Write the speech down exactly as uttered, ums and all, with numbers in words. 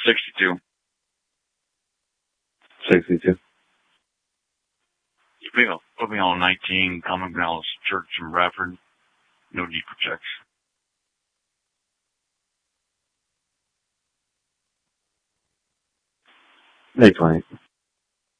sixty-two. sixty-two. Female, female nineteen, Commonwealth Church in Bradford. No deeper checks. Eight twenty.